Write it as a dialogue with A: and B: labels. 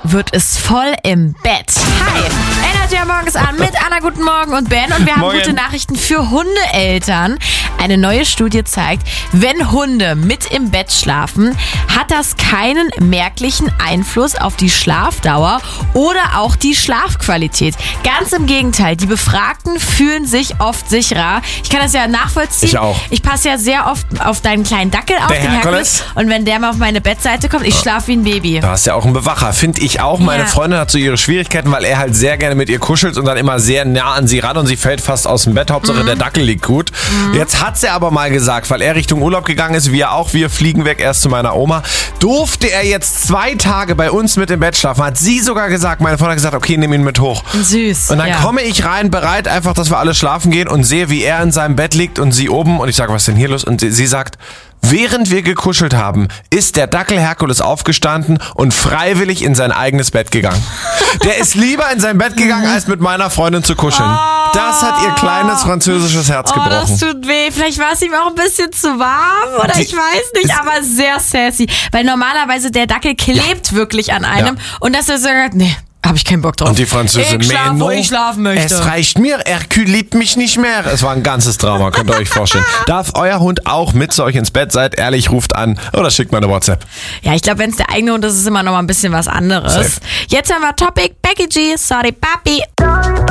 A: wird es voll im Bett. Hi, Energy am Morgens an mit Anna, guten Morgen und Ben. Und wir haben
B: Morgen.
A: Gute Nachrichten für Hundeeltern. Eine neue Studie zeigt, wenn Hunde mit im Bett schlafen, hat das keinen merklichen Einfluss auf die Schlafdauer oder auch die Schlafqualität. Ganz im Gegenteil, die Befragten fühlen sich oft sicherer. Ich kann das ja nachvollziehen.
B: Ich auch.
A: Ich passe ja sehr oft auf deinen kleinen Dackel auf,
B: Der
A: den
B: Herkules.
A: Und wenn der mal auf meine Bettseite kommt, ich schlafe wie ein Baby.
B: Du hast ja auch einen Bewacher, finde ich auch. Meine
A: Ja.
B: Freundin hat so ihre Schwierigkeiten, weil er halt sehr gerne mit ihr kuschelt und dann immer sehr nah an sie ran und sie fällt fast aus dem Bett. Hauptsache der Dackel liegt gut. Jetzt hat's er aber mal gesagt, weil er Richtung Urlaub gegangen ist, wir auch, wir fliegen weg erst zu meiner Oma. Durfte er jetzt 2 Tage bei uns mit im Bett schlafen, hat sie sogar gesagt, meine Freundin hat gesagt, okay, nimm ihn mit hoch.
A: Süß.
B: Und dann
A: ja.
B: komme ich rein, bereit einfach, dass wir alle schlafen gehen und sehe, wie er in seinem Bett liegt und sie oben und ich sage, was ist denn hier los? Und sie sagt, während wir gekuschelt haben, ist der Dackel Herkules aufgestanden und freiwillig in sein eigenes Bett gegangen. Der ist lieber in sein Bett gegangen, als mit meiner Freundin zu kuscheln. Das hat ihr kleines französisches Herz
A: Oh, das
B: gebrochen.
A: tut weh. Vielleicht war es ihm auch ein bisschen zu warm oder ich weiß nicht, aber sehr sassy. Weil normalerweise der Dackel klebt wirklich an einem und dass er sagt, nee, habe ich keinen Bock drauf.
B: Und die Französin,
A: ich schlaf, wo
B: mais non,
A: ich schlafen möchte.
B: es reicht mir, Hercule liebt mich nicht mehr. Es war ein ganzes Drama, könnt ihr euch vorstellen. Darf euer Hund auch mit zu euch ins Bett? Seid ehrlich, ruft an oder schickt mal eine WhatsApp.
A: Ja, ich glaube, wenn es der eigene Hund ist, ist es immer noch mal ein bisschen was anderes.
B: Safe.
A: Jetzt haben wir Topic, Becky G, sorry Papi.